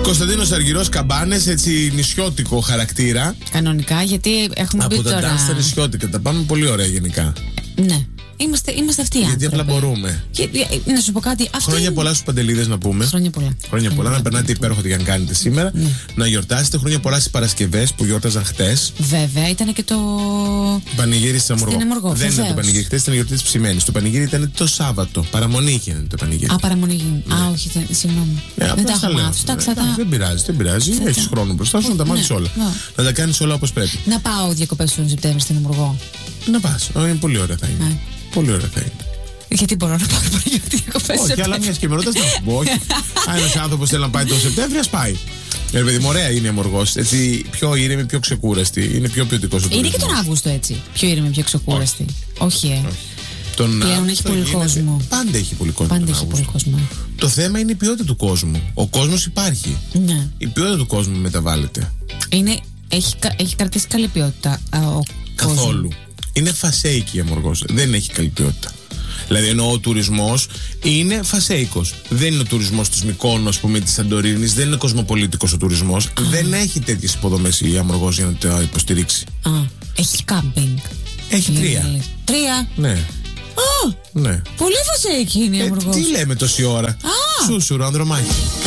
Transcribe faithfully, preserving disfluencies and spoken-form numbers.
Κωνσταντίνος Αργυρός Καμπάνες, έτσι νησιώτικο χαρακτήρα. Κανονικά, γιατί έχουμε από πει τα τώρα. dance στα νησιώτικα. Τα πάμε πολύ ωραία γενικά. Ναι. Είμαστε, είμαστε αυτοί οι Γιατί άνθρωποι. απλά μπορούμε. Και, να σου πω κάτι. Αυτή... Χρόνια πολλά στους Παντελίδες να πούμε. Χρόνια πολλά. Χρόνια πολλά, να περνάτε υπέροχα τι αν κάνετε σήμερα. Ναι. Να γιορτάσετε. Χρόνια πολλά στις Παρασκευές που γιόρταζαν χτες. Βέβαια, ήταν και το. Πανηγύρι στην Αμοργό. Στην Αμοργό, Δεν ήταν το πανηγύρι χτες, ήταν η γιορτή της Ψημένης. Το πανηγύρι ήταν το Σάββατο. Παραμονή είχε το πανηγύρι. Α, παραμονή. Ναι. Α, όχι, δεν, συγγνώμη. Ναι, δεν τα έχω μάθει. Ναι, ναι, δεν πειράζει, δεν πειράζει. Έχεις χρόνο μπροστά σου να τα μάθεις ναι, όλα. ναι. Να τα κάνεις όλα όπως πρέπει. Να πάω διακοπές τον Σεπτέμβρη στην Αμοργό. Να πας. Είναι πολύ ωραία θα είναι. Ναι. Πολύ ωραία θα είναι. Γιατί μπορώ να πάω για διακοπές. Όχι, αλλά μια και με ρωτάς να σου πω. Όχι. Αν ένας άνθρωπος θέλει να πάει τον Σεπτέμβριο, ας πάει. Ε, παιδί μου, ωραία είναι η Αμοργός. Έτσι, πιο ήρεμη, πιο ξεκούραστη. Είναι πιο ποιοτικός ο τουρισμός. Είναι και τον Αύγουστο έτσι. Πιο ήρεμη, πιο ξεκούραστη. Όχι, ε. Όχι. Τον Πλέον έχει πολύ γίνεται... κόσμο. Πάντα έχει πολύ κόσμο. Πάντα έχει πολύ κόσμο. Το θέμα είναι η ποιότητα του κόσμου. Ο κόσμος υπάρχει. Ναι. Η ποιότητα του κόσμου μεταβάλλεται. Είναι, έχει, έχει κρατήσει καλή ποιότητα α, ο Καθόλου. κόσμος. Είναι φασέικη η Αμοργός. Δεν έχει καλή ποιότητα. Δηλαδή εννοώ ο τουρισμός είναι φασέικος. Δεν είναι ο τουρισμός της Μυκόνου, ας πούμε, της Σαντορίνης. Δεν είναι κοσμοπολίτικος ο τουρισμός. Mm. Δεν έχει τέτοιες υποδομές η Αμοργός για να το υποστηρίξει. Α, έχει κάμπινγκ. Έχει τρία. Λες. Τρία. Ναι. Α, Ναι. πολύ φασέικη είναι η Ε, Αμοργός. τι λέμε τόση ώρα. Α. Σούσουρο, Ανδρομάχη.